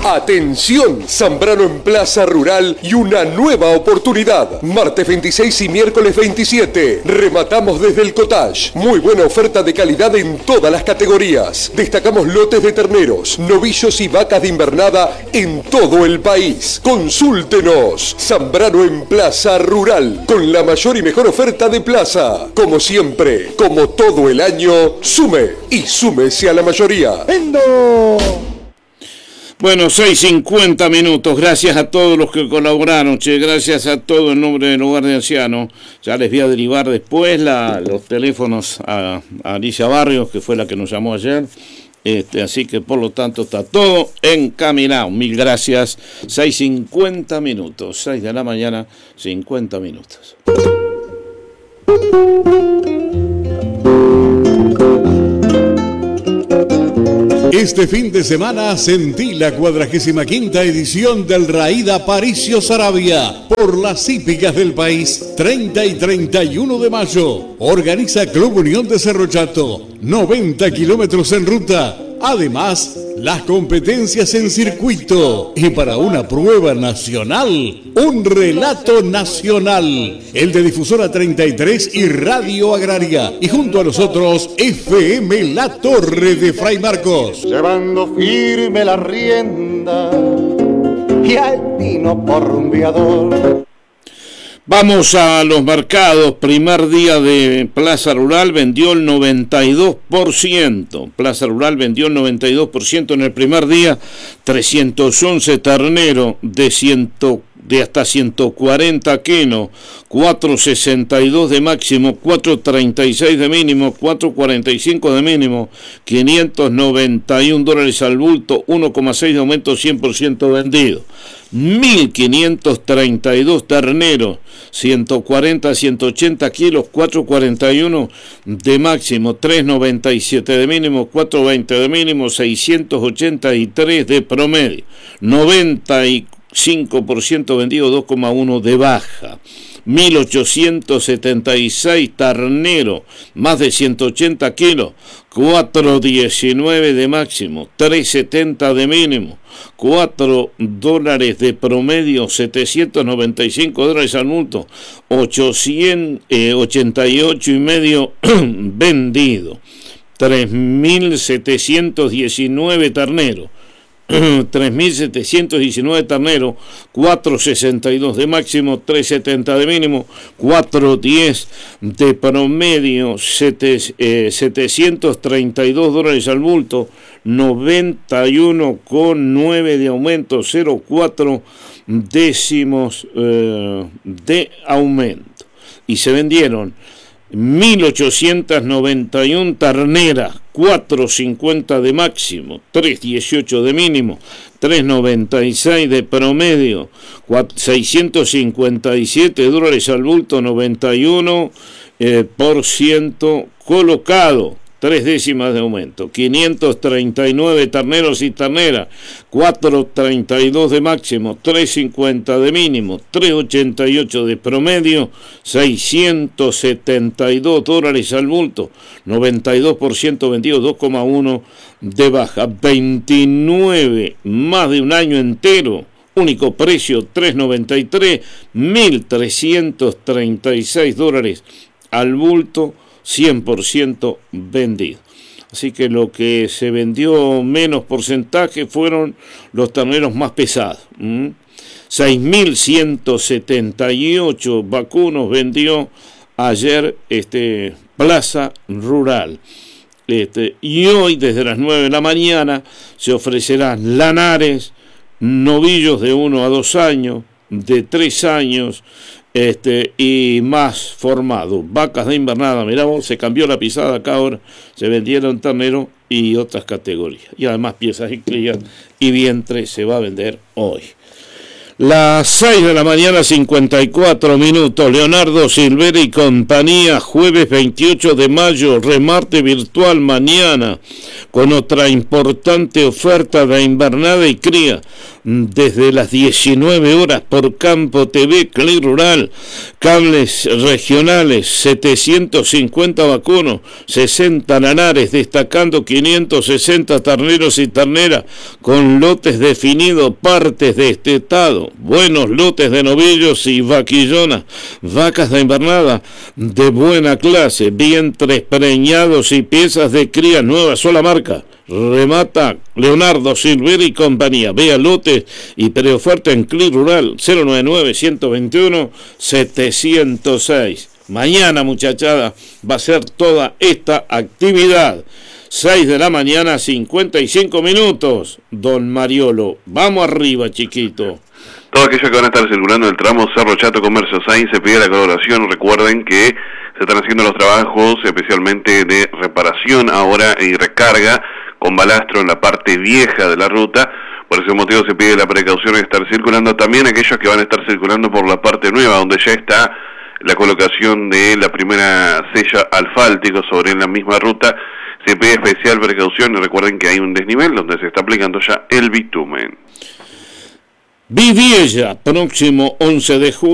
Atención, Zambrano en Plaza Rural y una nueva oportunidad. Martes 26 y miércoles 27. Rematamos desde el cottage. Muy buena oferta de calidad en todas las categorías. Destacamos lotes de terneros, novillos y vacas de invernada en todo el país. Consúltenos. Zambrano en Plaza Rural, con la mayor y mejor oferta de plaza. Como siempre, como todo el año, sume y súmese a la mayoría. ¡Vendo! Bueno, 6:50 minutos. Gracias a todos los que colaboraron, che. Gracias a todos en nombre del Hogar de Ancianos. Ya les voy a derivar después los teléfonos a Alicia Barrios, que fue la que nos llamó ayer. Así que por lo tanto está todo encaminado. Mil gracias. 6:50 minutos. 6 de la mañana, 50 minutos. Este fin de semana sentí la 45ª edición del Raída Paricio Saravia por las hípicas del país, 30 y 31 de mayo. Organiza Club Unión de Cerro Chato, 90 kilómetros en ruta. Además, las competencias en circuito y para una prueba nacional, un relato nacional, el de Difusora 33 y Radio Agraria, y junto a nosotros FM La Torre de Fray Marcos. Llevando firme la rienda y al tino por rumbeador. Vamos a los mercados. Primer día de Plaza Rural vendió el 92%. Plaza Rural vendió el 92% en el primer día. 311 terneros de hasta 140 kilos, 462 de máximo, 436 de mínimo, 445 de mínimo, $591 al bulto, 1,6 de aumento, 100% vendido. 1.532 terneros, 140 a 180 kilos, 441 de máximo, 397 de mínimo, 420 de mínimo, 683 de promedio, 95% vendido, 2,1 de baja. 1.876 terneros, más de 180 kilos, 419 de máximo, 370 de mínimo, $4 de promedio, $795 al bulto, 888 y medio vendido. 3.719 terneros, 3.719 terneros, 462 de máximo, 370 de mínimo, 410 de promedio, $732 al bulto, 91,9 de aumento, 0,4 décimos de aumento. Y se vendieron 1.891 terneras, 450 de máximo, 318 de mínimo, 396 de promedio, $657 al bulto, 91% colocado, 3 décimas de aumento. 539 terneros y terneras, 432 de máximo, 350 de mínimo, 388 de promedio, $672 al bulto, 92% vendido, 2,1 de baja. 29 más de un año entero, único precio, $393, $1.336 al bulto, 100% vendido. Así que lo que se vendió menos porcentaje fueron los terneros más pesados. 6.178 vacunos vendió ayer Plaza Rural. Y hoy desde las 9 de la mañana se ofrecerán lanares, novillos de 1 a 2 años, de 3 años, y más formado, vacas de invernada. Mirá vos, se cambió la pisada acá ahora, se vendieron terneros y otras categorías, y además piezas y crías y vientre se va a vender hoy. Las 6 de la mañana, 54 minutos. Leonardo Silvera y compañía, jueves 28 de mayo, remate virtual mañana, con otra importante oferta de invernada y cría. desde las 19 horas por Campo TV Clic Rural, cables regionales, 750 vacunos, 60 lanares, destacando 560 terneros y terneras con lotes definidos, partes de este estado, buenos lotes de novillos y vaquillonas, vacas de invernada de buena clase, vientres preñados y piezas de cría nueva, sola marca. Remata Leonardo Silveri y compañía. Vea lotes y preoferta en Clic Rural 099-121-706. Mañana, muchachada, va a ser toda esta actividad. 6 de la mañana, 55 minutos. Don Mariolo, vamos arriba, chiquito. Todos aquellos que van a estar circulando el tramo Cerro Chato Comercio Sainz, se pide la colaboración. Recuerden que se están haciendo los trabajos especialmente de reparación ahora y recarga con balastro en la parte vieja de la ruta. Por ese motivo se pide la precaución de estar circulando. También aquellos que van a estar circulando por la parte nueva, donde ya está la colocación de la primera sella asfáltico sobre la misma ruta, se pide especial precaución y recuerden que hay un desnivel donde se está aplicando ya el bitumen. Viviella, próximo 11 de julio.